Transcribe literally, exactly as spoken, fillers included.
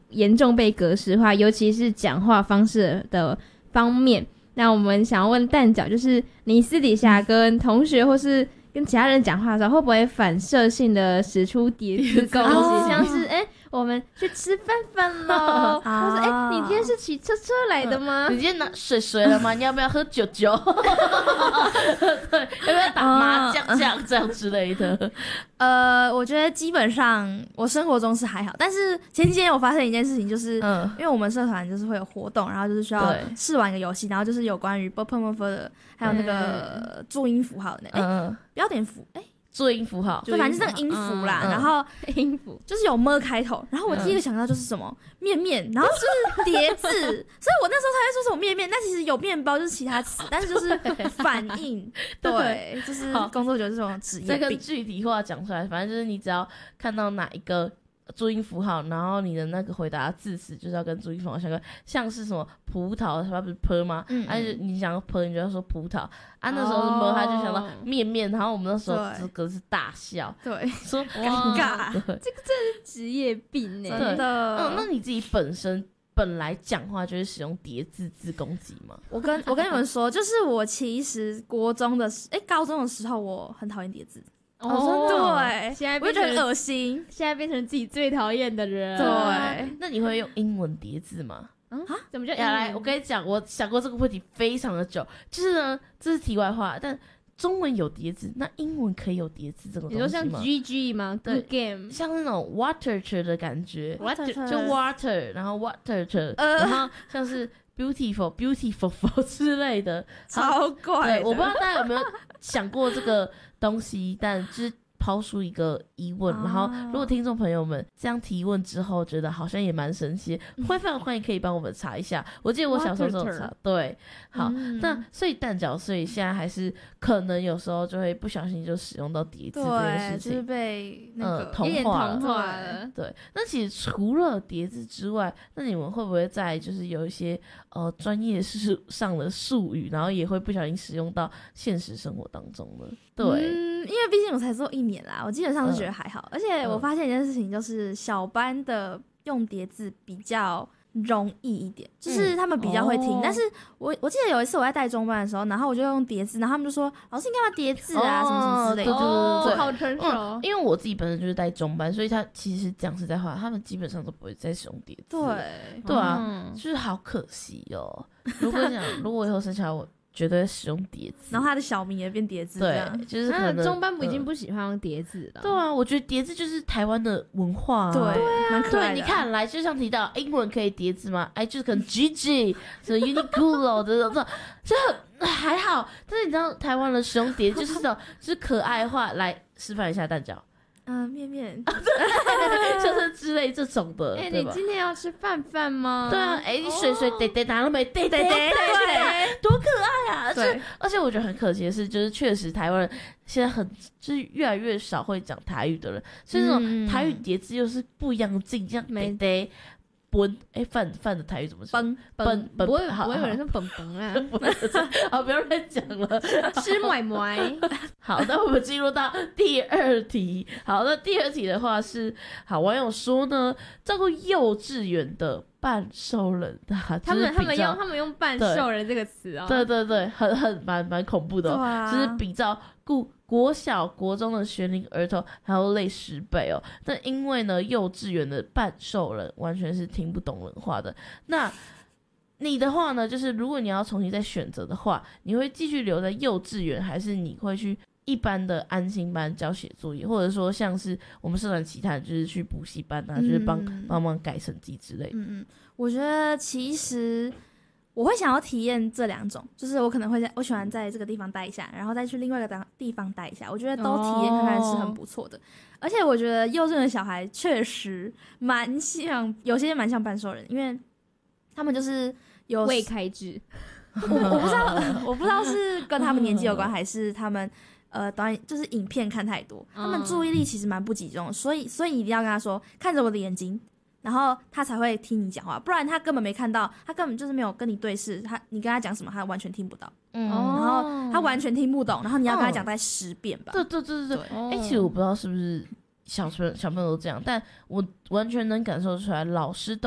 严重被格式化，尤其是讲话方式的方面。那我们想要问蛋饺，就是你私底下跟同学或是跟其他人讲话的时候，会不会反射性的使出叠字攻击，像是哎、欸，我们去吃饭饭喽，或是哎、欸，你今天是骑车车来的吗？ 你今天拿水水了吗？你要不要喝酒酒？对，要不要打麻将这样这样之类的？ 呃，我觉得基本上我生活中是还好，但是前几天我发现一件事情，就是、嗯、因为我们社团就是会有活动，然后就是需要试玩一个游戏，然后就是有关于 b p m f 的，还有那个注音符号的，哎、嗯，标点符，哎。 注音符号， 对，反正就是那个音符啦， 嗯、 然后音符就是有么开头，然后我第一个想到就是什么、嗯、面面，然后就是叠字，所以我那时候才会说什么面面，但其实有面包就是其他词，但是就是反应，对，就是工作就是这种职业病。 这个具体化讲出来，反正就是你只要看到哪一个注音符号，然后你的那个回答字词就是要跟注音符号相关，像是什么葡萄，它不是 p 吗？嗯，而、啊、且你想要 p， 你就要说葡萄啊。那时候是 m， 他就想到面面，然后我们那时候这个是大笑， 对， 说尴尬， 这个真的是职业病哎、 欸，真的。 嗯，那你自己本身本来讲话就是使用叠字字攻击吗？ 我跟我跟你们说，就是我其实国中的时，哎、欸，高中的时候我很讨厌叠字。 哦，真的、哦， 对， 现在我就觉得恶心， 现在变成自己最讨厌的人。 对， 那你会用英文叠字吗？ 啊？怎么叫？ 来，我跟你讲，我想过这个问题非常的久。就是呢，这是题外话，但中文有叠字，那英文可以有叠字这种东西吗？ 你说像 G G 吗？对 ，game 像那种 water 的感觉 ，water 就 water， 然后 water，、呃、然后像是 beautiful beautiful 之类的， 超怪的。 我不知道大家有没有想过这个东西，但就是抛出一个疑问、哦、然后如果听众朋友们这样提问之后觉得好像也蛮神奇，会非常欢迎可以帮我们查一下。我记得我小时候都有查，对，好、嗯、那所以蛋饺所以现在还是可能有时候就会不小心就使用到叠字这件事情， 就是被那个、 呃、同化了， 同化了。 对，那其实除了叠字之外，那你们会不会在就是有一些呃专业上的术语，然后也会不小心使用到现实生活当中呢？对， 嗯，因为毕竟我才做一年啦，我基本上是觉得还好、嗯、而且我发现一件事情，就是小班的用叠字比较容易一点，就是他们比较会听、嗯、但是我我记得有一次我在带中班的时候，然后我就用叠字，然后他们就说老师你干嘛叠字啊、哦、什么什么之类的， 哦， 对对对对， 好成熟、 嗯、因为我自己本身就是带中班，所以他其实讲实在话，他们基本上都不会再使用叠字， 对对啊、 嗯、 就是好可惜哦。如果讲如果我以后生下来我绝对使用叠字， 然后他的小名也变叠字，这样对，就是可能、 啊、中班部已经不喜欢用叠字了、 嗯。对啊，我觉得叠字就是台湾的文化、啊， 对，蛮可爱的、啊。 对，你看来就像提到英文可以叠字吗？哎，就是可能 G G 什么 Uniqlo 的这种，就还好。但是你知道台湾的使用叠字就是这种，就是可爱化。来示范一下蛋饺。 嗯、呃，面面， 就是之类这种的。 哎、欸，你今天要吃饭饭吗？ 对啊，哎、欸，你水水得得拿了没？得得得，对，多可爱啊！而且而且我觉得很可惜的是，就是确实台湾人现在很就是越来越少会讲台语的人，所以这种台语叠字又是不一样的劲，像得得。奔哎，饭饭的台语怎么说？ 奔奔奔， 不会不会有人说奔奔啊！ 好，不要乱讲了， 吃买买。 好，那我们进入到第二题。好，那第二题的话是，好网友说呢，照顾幼稚园的半兽人啊， 他们、 就是、 他们用他们用半兽人这个词啊、哦， 对对对，很很蛮蛮恐怖的、哦啊，就是比照顾国小国中的学龄儿童还要累十倍哦。那因为呢，幼稚园的半兽人完全是听不懂人话的。那你的话呢，就是如果你要重新再选择的话，你会继续留在幼稚园，还是你会去一般的安心班教写作业，或者说像是我们社团其他人就是去补习班啊，嗯、就是帮帮忙改成绩之类的。 嗯嗯，我觉得其实我会想要体验这两种，就是我可能会在我喜欢在这个地方待一下，然后再去另外一个地方待一下，我觉得都体验看看是很不错的。哦、而且我觉得幼稚园的小孩确实蛮像，有些蛮像半兽人，因为他们就是有未开智。 我我不知道，我不知道是跟他们年纪有关，还是他们呃导演就是影片看太多，他们注意力其实蛮不集中，所以所以你一定要跟他说，看着我的眼睛。然后他才会听你讲话，不然他根本没看到，他根本就是没有跟你对视，他你跟他讲什么，他完全听不到。嗯，然后他完全听不懂，然后你要跟他讲大概十遍吧。 对对对对对。哎、欸，其实我不知道是不是小朋友小朋友都这样，但我完全能感受出来，老师都